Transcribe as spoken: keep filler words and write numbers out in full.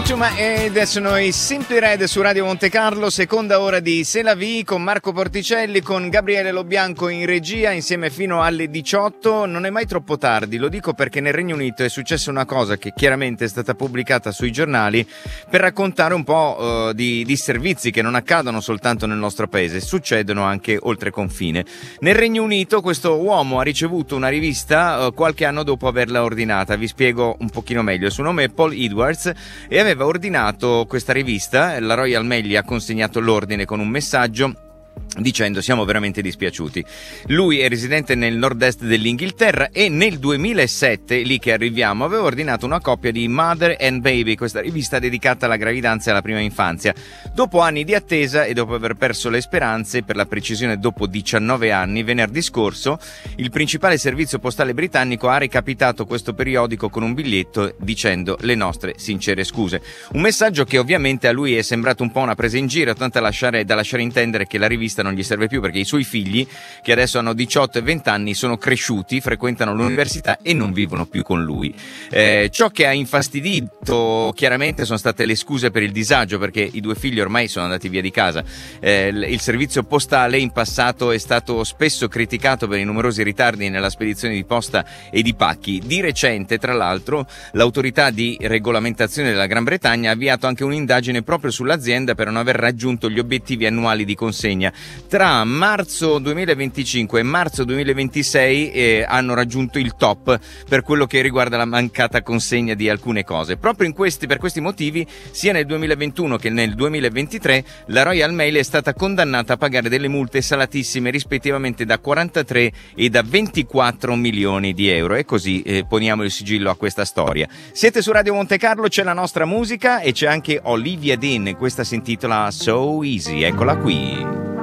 Fatuma e adesso noi Simply Red su Radio Monte Carlo, seconda ora di C'est la vie con Marco Porticelli, con Gabriele Lobianco in regia, insieme fino alle diciotto. Non è mai troppo tardi, lo dico perché nel Regno Unito è successa una cosa che chiaramente è stata pubblicata sui giornali per raccontare un po' uh, di, di servizi che non accadono soltanto nel nostro paese, succedono anche oltre confine. Nel Regno Unito questo uomo ha ricevuto una rivista uh, qualche anno dopo averla ordinata. Vi spiego un pochino meglio. Il suo nome è Paul Edwards e aveva ordinato questa rivista. La Royal Mail gli ha consegnato l'ordine con un messaggio dicendo: siamo veramente dispiaciuti. Lui è residente nel nord-est dell'Inghilterra e nel duemilasette, lì che arriviamo, aveva ordinato una copia di Mother and Baby, questa rivista dedicata alla gravidanza e alla prima infanzia. Dopo anni di attesa e dopo aver perso le speranze, per la precisione dopo diciannove anni, venerdì scorso il principale servizio postale britannico ha recapitato questo periodico con un biglietto dicendo: le nostre sincere scuse. Un messaggio che ovviamente a lui è sembrato un po' una presa in giro, tanto da lasciare, da lasciare intendere che la rivista non gli serve più, perché i suoi figli, che adesso hanno diciotto e venti anni, sono cresciuti, frequentano l'università e non vivono più con lui. Eh, ciò che ha infastidito chiaramente sono state le scuse per il disagio, perché i due figli ormai sono andati via di casa. Eh, il servizio postale in passato è stato spesso criticato per i numerosi ritardi nella spedizione di posta e di pacchi. Di recente, tra l'altro, l'autorità di regolamentazione della Gran Bretagna ha avviato anche un'indagine proprio sull'azienda per non aver raggiunto gli obiettivi annuali di consegna. Tra marzo duemilaventicinque e marzo duemilaventisei eh, hanno raggiunto il top per quello che riguarda la mancata consegna di alcune cose. Proprio in questi, per questi motivi, sia nel duemilaventuno che nel duemilaventitré la Royal Mail è stata condannata a pagare delle multe salatissime, rispettivamente da quarantatré e da ventiquattro milioni di euro. E così eh, poniamo il sigillo a questa storia. Siete su Radio Monte Carlo, c'è la nostra musica e c'è anche Olivia Dean. Questa si intitola So Easy. Eccola qui.